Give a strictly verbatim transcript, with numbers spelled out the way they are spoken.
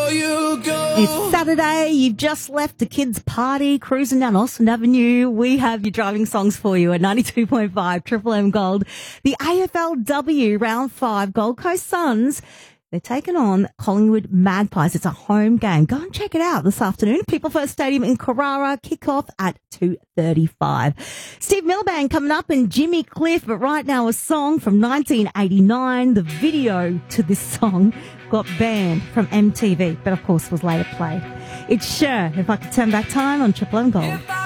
before you go. It's Saturday. You've just left the kids' party, cruising down Austin Avenue. We have your driving songs for you at ninety-two point five Triple M Gold. The A F L W Round five Gold Coast Suns, they're taking on Collingwood Magpies. It's a home game. Go and check it out this afternoon. People First Stadium in Carrara. Kickoff at two thirty-five. Steve Miliband coming up and Jimmy Cliff. But right now, a song from nineteen eighty-nine. The video to this song got banned from M T V, but of course was later played. It's Cher, If I Could Turn Back Time on Triple M Gold.